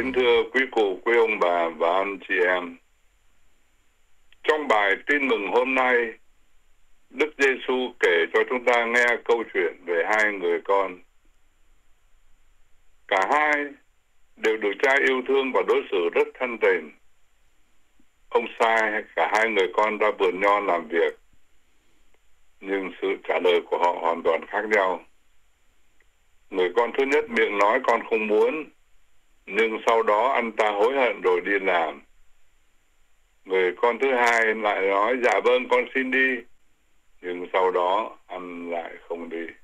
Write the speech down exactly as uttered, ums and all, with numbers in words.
Kính thưa quý cụ, quý ông bà và anh chị em. Trong bài tin mừng hôm nay, Đức Giêsu kể cho chúng ta nghe câu chuyện về hai người con. Cả hai đều được cha yêu thương và đối xử rất thân tình. Ông sai cả hai người con ra vườn nho làm việc, nhưng sự trả lời của họ hoàn toàn khác nhau. Người con thứ nhất miệng nói con không muốn, nhưng sau đó anh ta hối hận rồi đi làm. Người con thứ hai lại nói dạ vâng con xin đi, nhưng sau đó anh lại không đi.